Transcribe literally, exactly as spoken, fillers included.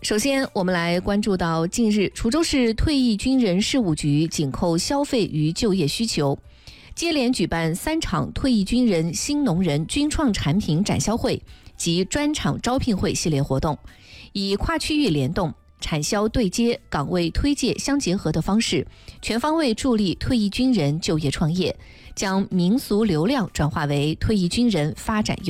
首先，我们来关注到近日，滁州市退役军人事务局紧扣消费与就业需求，接连举办三场退役军人、新农人军创产品展销会及专场招聘会系列活动，以跨区域联动、产销对接、岗位推介相结合的方式，全方位助力退役军人就业创业，将民俗流量转化为退役军人发展优